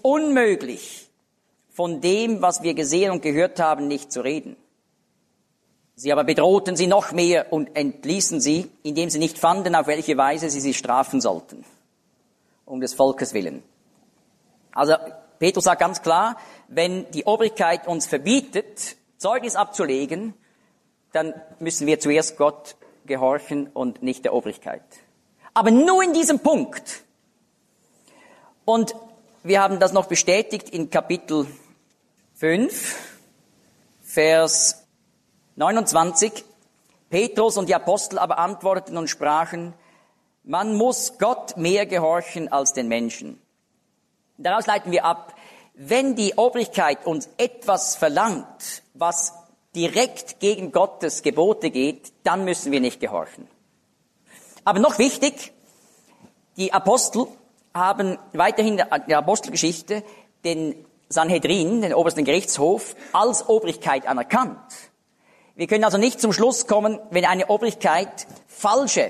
unmöglich, von dem, was wir gesehen und gehört haben, nicht zu reden. Sie aber bedrohten sie noch mehr und entließen sie, indem sie nicht fanden, auf welche Weise sie strafen sollten, um des Volkes willen. Also Petrus sagt ganz klar, wenn die Obrigkeit uns verbietet, Zeugnis abzulegen, dann müssen wir zuerst Gott gehorchen und nicht der Obrigkeit. Aber nur in diesem Punkt. Und wir haben das noch bestätigt in Kapitel 5, Vers 29. Petrus und die Apostel aber antworteten und sprachen, man muss Gott mehr gehorchen als den Menschen. Daraus leiten wir ab, wenn die Obrigkeit uns etwas verlangt, was direkt gegen Gottes Gebote geht, dann müssen wir nicht gehorchen. Aber noch wichtig, die Apostel haben weiterhin in der Apostelgeschichte den Sanhedrin, den obersten Gerichtshof, als Obrigkeit anerkannt. Wir können also nicht zum Schluss kommen, wenn eine Obrigkeit falsche,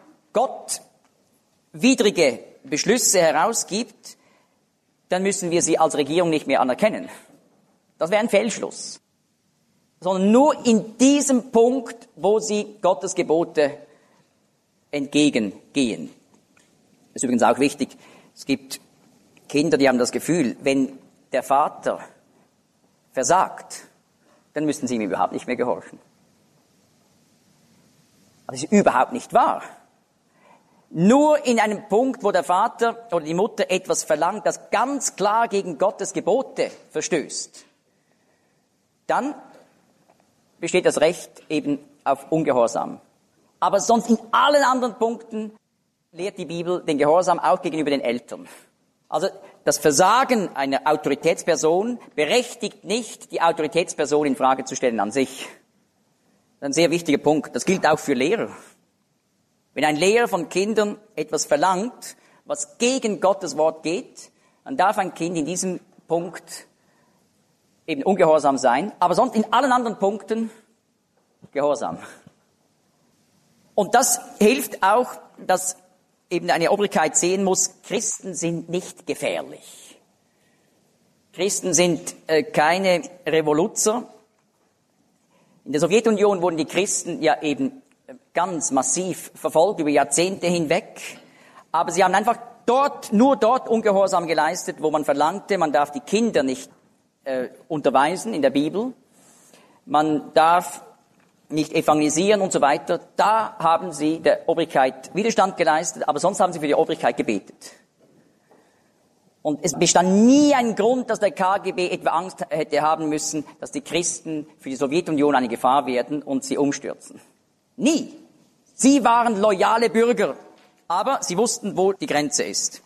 gottwidrige Beschlüsse herausgibt, dann müssen wir sie als Regierung nicht mehr anerkennen. Das wäre ein Fehlschluss. Sondern nur in diesem Punkt, wo sie Gottes Gebote entgegengehen. Das ist übrigens auch wichtig. Es gibt Kinder, die haben das Gefühl, wenn der Vater versagt, dann müssen sie ihm überhaupt nicht mehr gehorchen. Aber das ist überhaupt nicht wahr. Nur in einem Punkt, wo der Vater oder die Mutter etwas verlangt, das ganz klar gegen Gottes Gebote verstößt, dann besteht das Recht eben auf Ungehorsam. Aber sonst in allen anderen Punkten lehrt die Bibel den Gehorsam auch gegenüber den Eltern. Also das Versagen einer Autoritätsperson berechtigt nicht, die Autoritätsperson in Frage zu stellen an sich. Das ist ein sehr wichtiger Punkt. Das gilt auch für Lehrer. Wenn ein Lehrer von Kindern etwas verlangt, was gegen Gottes Wort geht, dann darf ein Kind in diesem Punkt eben ungehorsam sein, aber sonst in allen anderen Punkten gehorsam. Und das hilft auch, dass eben eine Obrigkeit sehen muss, Christen sind nicht gefährlich. Christen sind keine Revoluzer. In der Sowjetunion wurden die Christen ja eben ganz massiv verfolgt, über Jahrzehnte hinweg. Aber sie haben einfach nur dort Ungehorsam geleistet, wo man verlangte, man darf die Kinder nicht unterweisen in der Bibel, man darf nicht evangelisieren und so weiter. Da haben sie der Obrigkeit Widerstand geleistet, aber sonst haben sie für die Obrigkeit gebetet. Und es bestand nie ein Grund, dass der KGB etwa Angst hätte haben müssen, dass die Christen für die Sowjetunion eine Gefahr werden und sie umstürzen. Nie. Sie waren loyale Bürger, aber sie wussten, wo die Grenze ist.